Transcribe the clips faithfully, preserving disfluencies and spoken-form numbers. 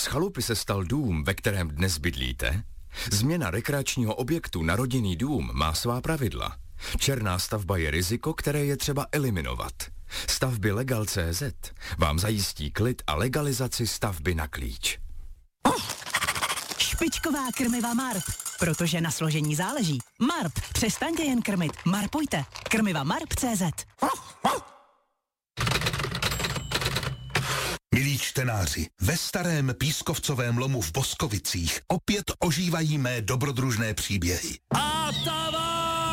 chalupy se stal dům, ve kterém dnes bydlíte? Změna rekreačního objektu na rodinný dům má svá pravidla. Černá stavba je riziko, které je třeba eliminovat. Stavby Legal tečka cé zet vám zajistí klid a legalizaci stavby na klíč. Špičková krmiva Marp, protože na složení záleží. Marp, přestaňte jen krmit, marpujte. Krmiva Marp tečka cé zet. Milí čtenáři, ve starém pískovcovém lomu v Boskovicích opět ožívají mé dobrodružné příběhy. Atava!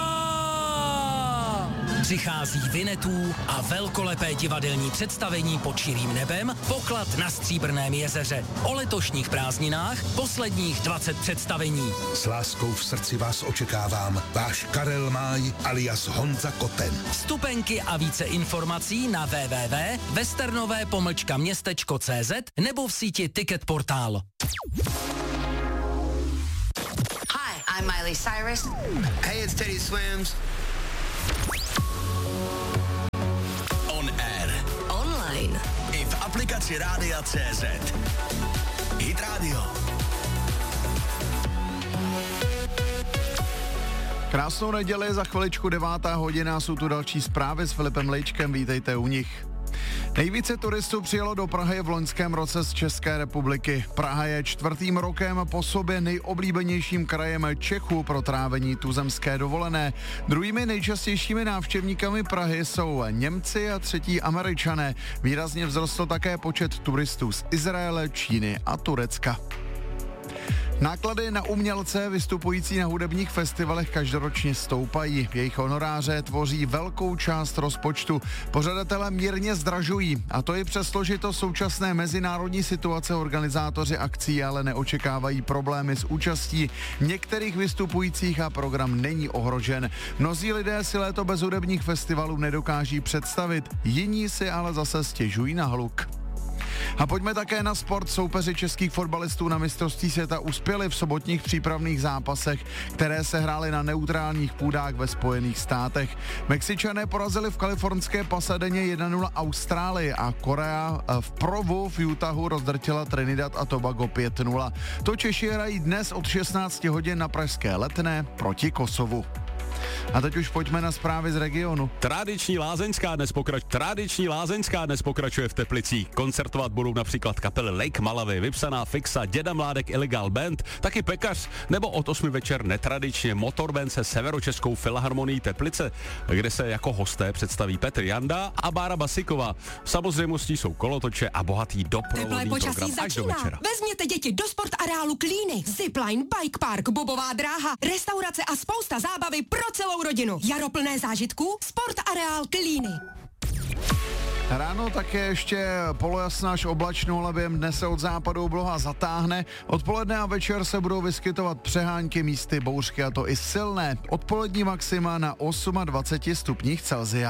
Přichází Vinetů a velkolepé divadelní představení pod širým nebem, Poklad na Stříbrném jezeře. O letošních prázdninách posledních dvacet představení. S láskou v srdci vás očekávám, váš Karel Máj alias Honza Koten. Vstupenky a více informací na w w w tečka westernové pomlčka městečko tečka cé zet nebo v síti Ticket Portál. Hi, I'm Miley Cyrus. Hey, it's Teddy Swims. On air. Online. I v aplikaci Rádia tečka cé zet. Hit Radio. Krásnou neděli, za chviličku devátá hodina, jsou tu další zprávy s Filipem Lejčkem, vítejte u nich. Nejvíce turistů přijelo do Prahy v loňském roce z České republiky. Praha je čtvrtým rokem po sobě nejoblíbenějším krajem Čechů pro trávení tuzemské dovolené. Druhými nejčastějšími návštěvníkami Prahy jsou Němci a třetí Američané. Výrazně vzrostl také počet turistů z Izraele, Číny a Turecka. Náklady na umělce vystupující na hudebních festivalech každoročně stoupají. Jejich honoráře tvoří velkou část rozpočtu. Pořadatelé mírně zdražují, a to i přes složitost současné mezinárodní situace. Organizátoři akcí ale neočekávají problémy s účastí některých vystupujících a program není ohrožen. Mnozí lidé si léto bez hudebních festivalů nedokáží představit, jiní si ale zase stěžují na hluk. A pojďme také na sport. Soupeři českých fotbalistů na mistrovství světa uspěli v sobotních přípravných zápasech, které se hrály na neutrálních půdách ve Spojených státech. Mexičané porazili v kalifornské Pasadeně jedna nula Austrálii a Korea v Provu v Utahu rozdrtila Trinidad a Tobago pět nula. To Češi hrají dnes od šestnáct hodin na pražské Letné proti Kosovu. A teď už pojďme na zprávy z regionu. Tradiční lázeňská dnes, pokrač... Tradiční lázeňská dnes pokračuje v Teplicích. Koncertovat budou například kapely Lake Malavy, Vypsaná Fixa, Děda Mládek, Illegal Band, taky Pekař, nebo od osmi večer netradičně Motorband se Severočeskou filharmonií Teplice, kde se jako hosté představí Petr Janda a Bára Basiková. Samozřejmostí jsou kolotoče a bohatý doprovodný program až do večera. Vezměte děti do sport areálu Klíny, zipline, bike park, bobová dráha, restaurace a spousta zábavy pro celou rodinu. Jaro plné zážitků, sport areál Klíny. Ráno také ještě polojasná až oblačno, ale během dne se od západu obloha zatáhne. Odpoledne a večer se budou vyskytovat přehánky, místy bouřky, a to i silné. Odpolední maxima na dvacet osm stupních Celsia.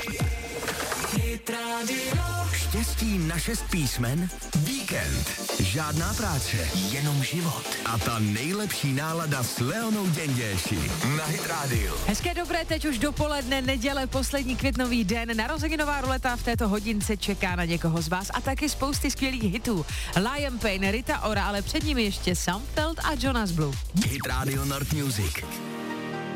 Štěstí na šest písmen? Víkend. Žádná práce, jenom život. A ta nejlepší nálada s Leonou Děnděši na Hit Radio. Hezké dobré, teď už dopoledne, neděle, poslední květnový den. Narozeninová ruleta v této hodince čeká na někoho z vás a taky spousty skvělých hitů. Liam Payne, Rita Ora, ale před nimi ještě Sam Feld a Jonas Blue. Hit Radio North Music.